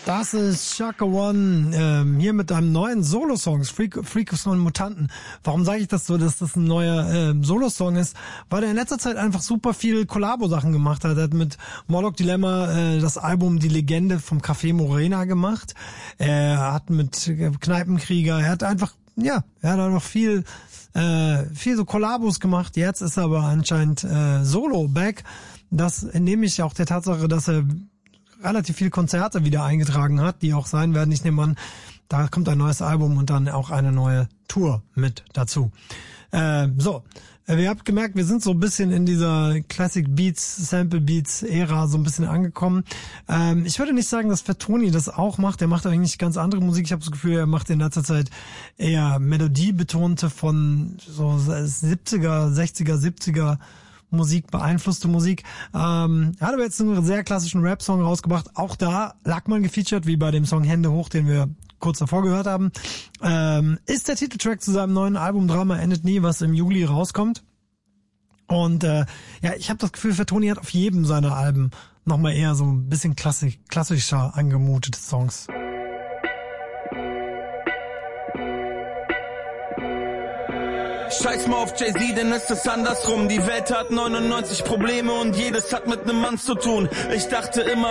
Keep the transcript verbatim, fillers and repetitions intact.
Das ist Chaka One, ähm, hier mit einem neuen Solo-Song, Freak, Freak of Mutanten. Warum sage ich das so, dass das ein neuer ähm, Solo-Song ist? Weil er in letzter Zeit einfach super viel Kollabo-Sachen gemacht hat. Er hat mit Morlock Dilemma äh, das Album Die Legende vom Café Morena gemacht. Er hat mit Kneipenkrieger, er hat einfach, ja, er hat einfach viel, äh, viel so Kollabos gemacht. Jetzt ist er aber anscheinend äh, Solo-Back. Das entnehme ich auch der Tatsache, dass er relativ viele Konzerte wieder eingetragen hat, die auch sein werden. Ich nehme an, da kommt ein neues Album und dann auch eine neue Tour mit dazu. Äh, so, ihr habt gemerkt, wir sind so ein bisschen in dieser Classic Beats, Sample Beats Ära so ein bisschen angekommen. Ähm, ich würde nicht sagen, dass Fatoni das auch macht. Er macht eigentlich ganz andere Musik. Ich habe das Gefühl, er macht in letzter Zeit eher melodiebetonte von so siebziger, sechziger, siebziger Musik, beeinflusste Musik. Ähm, er hat aber jetzt einen sehr klassischen Rap-Song rausgebracht. Auch da Lackmann gefeatured, wie bei dem Song Hände hoch, den wir kurz davor gehört haben. Ähm, ist der Titeltrack zu seinem neuen Album Drama endet nie, was im Juli rauskommt. Und äh, ja, ich habe das Gefühl, Fatoni hat auf jedem seiner Alben nochmal eher so ein bisschen klassisch, klassischer angemutete Songs. Scheiß mal auf Jay-Z, denn es ist andersrum. Die Welt hat neunundneunzig Probleme und jedes hat mit nem Mann zu tun. Ich dachte immer,